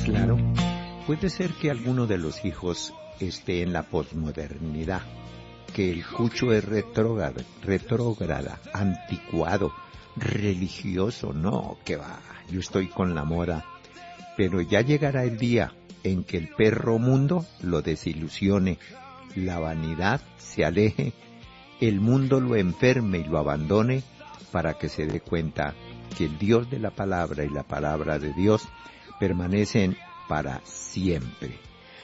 Claro, puede ser que alguno de los hijos esté en la posmodernidad, que el cucho es retrógrada, anticuado, religioso. No, que va, yo estoy con la moda. Pero ya llegará el día en que el perro mundo lo desilusione, la vanidad se aleje, el mundo lo enferme y lo abandone, para que se dé cuenta que el Dios de la palabra y la palabra de Dios permanecen para siempre.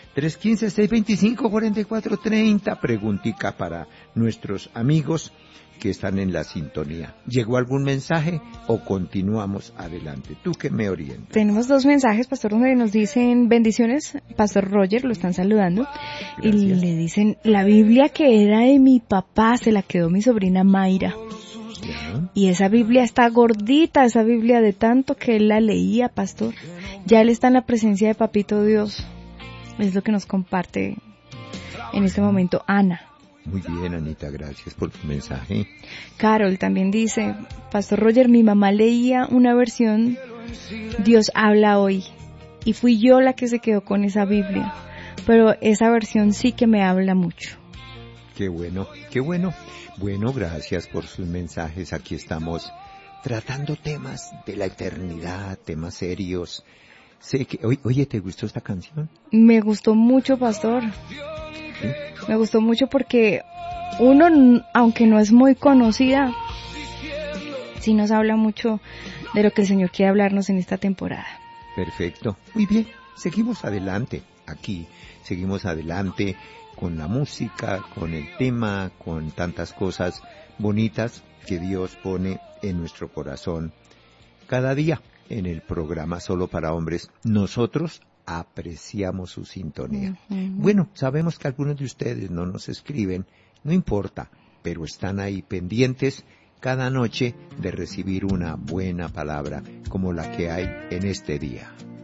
315-625-4430, preguntica para nuestros amigos que están en la sintonía. ¿Llegó algún mensaje o continuamos adelante? ¿Tú qué me orientas? Tenemos dos mensajes, Pastor, donde nos dicen bendiciones. Pastor Roger, lo están saludando. Gracias. Y le dicen, la Biblia que era de mi papá se la quedó mi sobrina Mayra. ¿Ya? Y esa Biblia está gordita, esa Biblia de tanto que él la leía, Pastor. Ya él está en la presencia de Papito Dios. Es lo que nos comparte en este momento Ana. Muy bien, Anita, gracias por tu mensaje. Carol también dice, Pastor Roger, mi mamá leía una versión Dios habla hoy, y fui yo la que se quedó con esa Biblia, pero esa versión sí que me habla mucho. Qué bueno, qué bueno. Bueno, gracias por sus mensajes. Aquí estamos tratando temas de la eternidad, temas serios. Sé que, oye, ¿te gustó esta canción? Me gustó mucho, Pastor. ¿Sí? Me gustó mucho porque uno, aunque no es muy conocida, sí nos habla mucho de lo que el Señor quiere hablarnos en esta temporada. Perfecto. Muy bien. Seguimos adelante aquí. Seguimos adelante con la música, con el tema, con tantas cosas bonitas que Dios pone en nuestro corazón cada día. En el programa Solo para Hombres, nosotros apreciamos su sintonía. Bueno, sabemos que algunos de ustedes no nos escriben, no importa, pero están ahí pendientes cada noche de recibir una buena palabra como la que hay en este día.